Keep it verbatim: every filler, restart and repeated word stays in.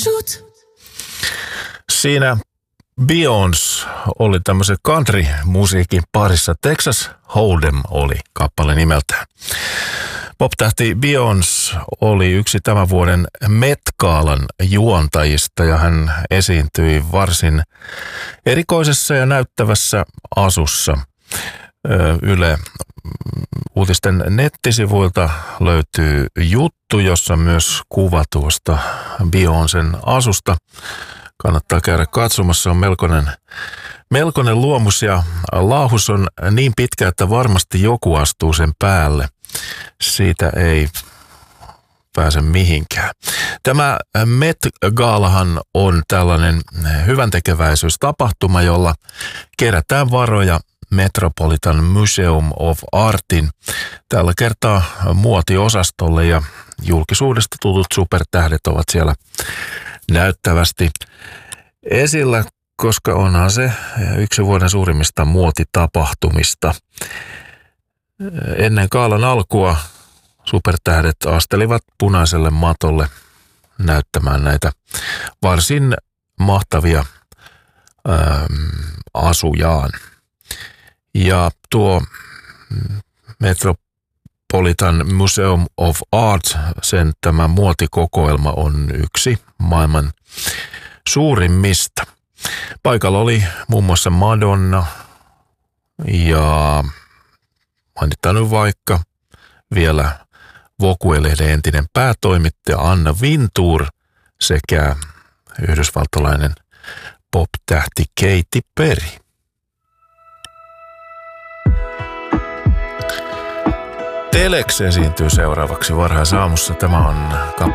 Siinä Beyoncé oli tämmöisen country-musiikin parissa. Texas Hold'em oli kappale nimeltään. Pop-tähti Beyoncé oli yksi tämän vuoden Met-galan juontajista ja hän esiintyi varsin erikoisessa ja näyttävässä asussa. Yle uutisten nettisivuilta löytyy juttu, jossa myös kuva tuosta Beyoncén asusta. Kannattaa käydä katsomassa, on melkoinen, melkoinen luomus ja laahus on niin pitkä, että varmasti joku astuu sen päälle. Siitä ei pääse mihinkään. Tämä Met-gaalahan on tällainen hyväntekeväisyystapahtuma, jolla kerätään varoja Metropolitan Museum of Artin tällä kertaa muotiosastolle ja julkisuudesta tutut supertähdet ovat siellä näyttävästi esillä, koska onhan se yksi vuoden suurimmista muotitapahtumista. Ennen gaalan alkua supertähdet astelivat punaiselle matolle näyttämään näitä varsin mahtavia ää, asujaan. Ja tuo Metropolitan Museum of Art, sen tämä muotikokoelma on yksi maailman suurimmista. Paikalla oli muun muassa Madonna ja mainitaan nyt vaikka vielä Vogue-lehden entinen päätoimittaja Anna Wintour sekä yhdysvaltalainen pop-tähti Katy Perry. Telex esiintyy seuraavaksi varhaisaamussa. Tämä on